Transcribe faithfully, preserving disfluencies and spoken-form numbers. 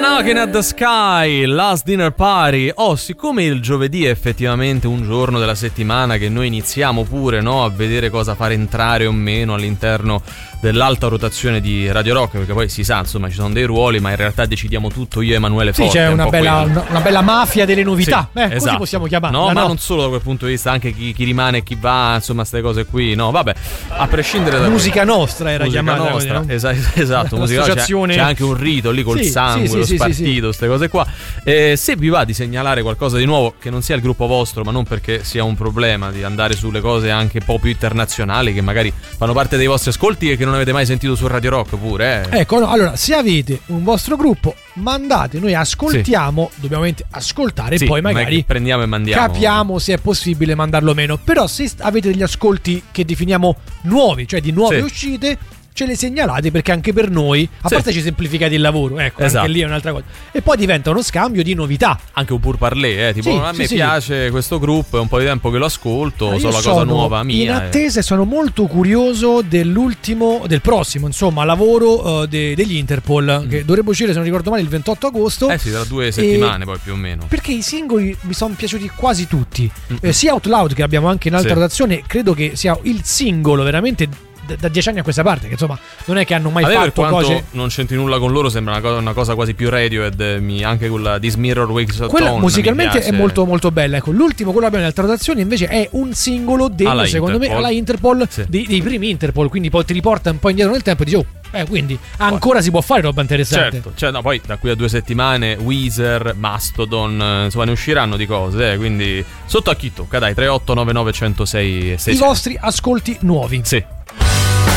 Knocking at the Sky, Last Dinner Party. Oh, siccome il giovedì è effettivamente un giorno della settimana che noi iniziamo pure, no, a vedere cosa far entrare o meno all'interno dell'alta rotazione di Radio Rock, perché poi si sa, insomma, ci sono dei ruoli, ma in realtà decidiamo tutto io e Emanuele Forte. Sì, c'è una, un bella, una, una bella mafia delle novità, sì, eh, esatto. Così possiamo chiamarla. No, no, ma non solo da quel punto di vista, anche chi, chi rimane e chi va, insomma, queste cose qui, no, vabbè, a prescindere da musica nostra era musica chiamata nostra, così, no? esatto, esatto musica c'è, c'è anche un rito lì col sì, sangue, sì, lo sì, spartito, queste sì, sì. cose qua. Eh, se vi va di segnalare qualcosa di nuovo che non sia il gruppo vostro, ma non perché sia un problema, di andare sulle cose anche un po' più internazionali che magari fanno parte dei vostri ascolti e che non avete mai sentito su Radio Rock pure, eh. Ecco, no, allora, se avete un vostro gruppo, mandate, noi ascoltiamo, sì. dobbiamo ascoltare sì, e poi magari prendiamo e mandiamo. Capiamo se è possibile mandarlo o meno. Però se avete degli ascolti che definiamo nuovi, cioè di nuove sì. uscite, ce le segnalate, perché anche per noi, a sì. parte ci semplificate il lavoro, ecco, esatto. anche lì è un'altra cosa. E poi diventa uno scambio di novità. Anche un pur parler, eh, tipo sì, a me sì, piace sì. questo gruppo, è un po' di tempo che lo ascolto, allora, so la cosa nuova mia. In attesa e sono molto curioso dell'ultimo, del prossimo, insomma, lavoro uh, de, degli Interpol, mm. che dovrebbe uscire, se non ricordo male, il ventotto agosto. Eh sì, tra due settimane e poi più o meno. Perché i singoli mi sono piaciuti quasi tutti. Eh, sia Out Loud, che abbiamo anche in altra sì. rotazione, credo che sia il singolo veramente da dieci anni a questa parte, che insomma non è che hanno mai a fatto per cose. Non c'entri nulla con loro, sembra una cosa, una cosa quasi più Radiohead, mi, anche quella This Mirror Wakes Up quella Tone musicalmente è molto molto bella. Ecco, l'ultimo, quello che abbiamo nella traduzione, invece è un singolo del, alla secondo Interpol. me alla Interpol, sì. dei, dei primi Interpol, quindi poi ti riporta un po' indietro nel tempo e dici oh, eh, quindi ancora si può fare roba interessante. Certo, cioè, no, poi da qui a due settimane Weezer, Mastodon, insomma ne usciranno di cose, eh, quindi sotto a chi tocca, dai, tre otto nove nove uno zero sei sei. I vostri ascolti nuovi. Sì.